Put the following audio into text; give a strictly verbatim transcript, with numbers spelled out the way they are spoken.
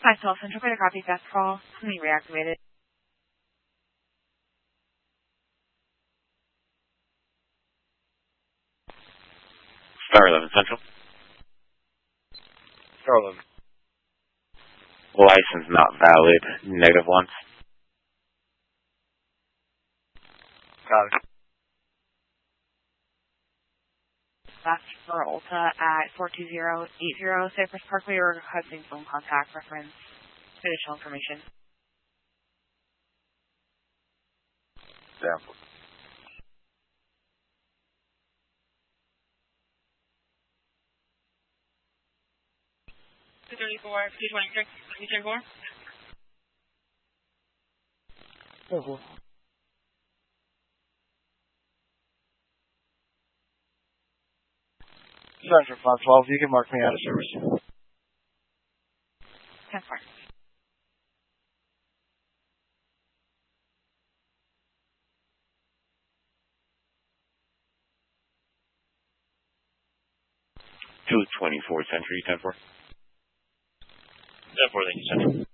Myself, Central Clear copy, fast call. Let me reactivate it. Star eleven Central. Star eleven. License not valid. Negative one. Got it. Last for Ulta at four two zero eight zero Cypress Parkway. We're requesting phone contact reference. Additional information. Damn. two thirty-four, two twenty-six, two thirty-four. Careful. Central five twelve, you can mark me out of service. ten four. two twenty-four Century, ten four. ten four, thank you, Central.